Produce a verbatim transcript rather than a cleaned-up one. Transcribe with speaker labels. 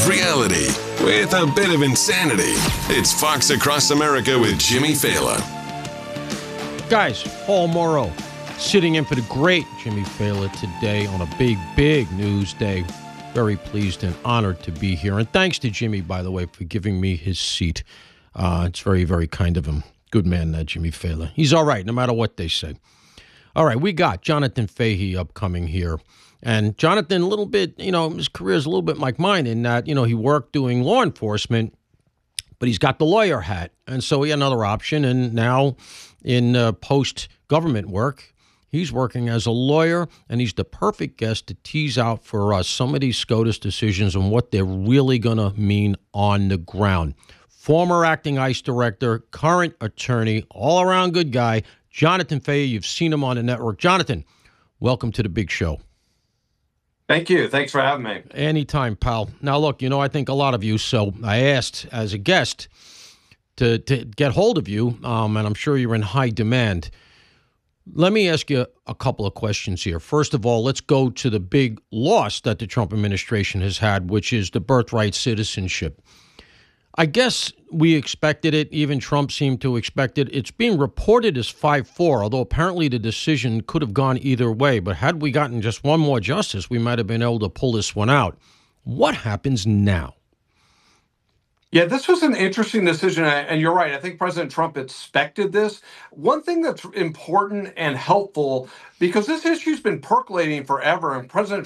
Speaker 1: of reality with a bit of insanity. It's Fox Across America with Jimmy Failla.
Speaker 2: Guys, Paul Mauro sitting in for the great Jimmy Failla today on a big, big news day. Very pleased and honored to be here. And thanks to Jimmy, by the way, for giving me his seat. Uh, it's very, very kind of him. Good man, uh, Jimmy Failla. He's all right, no matter what they say. All right, we got Jonathan Fahey upcoming here. And Jonathan, a little bit, you know, his career is a little bit like mine in that, you know, he worked doing law enforcement, but he's got the lawyer hat. And so he had another option. And now in uh, post-government work, he's working as a lawyer, and he's the perfect guest to tease out for us some of these SCOTUS decisions and what they're really going to mean on the ground. Former acting ICE director, current attorney, all-around good guy, Jonathan Fahey. You've seen him on the network. Jonathan, welcome to the big show.
Speaker 3: Thank you. Thanks for having me.
Speaker 2: Anytime, pal. Now, look, you know, I think a lot of you, so I asked as a guest to, to get hold of you, um, and I'm sure you're in high demand. Let me ask you a couple of questions here. First of all, let's go to the big loss that the Trump administration has had, which is the birthright citizenship. I guess we expected it. Even Trump seemed to expect it. It's being reported as five four, although apparently the decision could have gone either way. But had we gotten just one more justice, we might have been able to pull this one out. What happens now?
Speaker 3: Yeah, this was an interesting decision, and you're right. I think President Trump expected this. One thing that's important and helpful, because this issue's been percolating forever, and President